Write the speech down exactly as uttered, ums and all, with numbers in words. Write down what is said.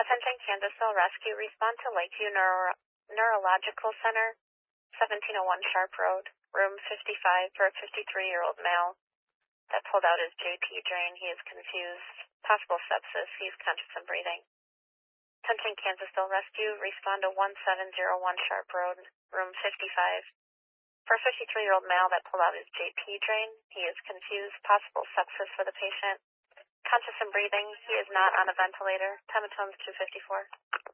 Attention Kansasville Rescue, respond to Lakeview Neuro- Neurological Center, seventeen oh one Sharp Road, room fifty-five, for a fifty-three-year-old male that pulled out his J P drain. He is confused. Possible sepsis. He's conscious and breathing. Attention Kansasville Rescue, respond to one seven zero one Sharp Road, room fifty-five. For a fifty-three-year-old male that pulled out his J P drain. He is confused. Possible sepsis for the patient. Conscious and breathing. He is not on a ventilator. Time of tones two fifty-four.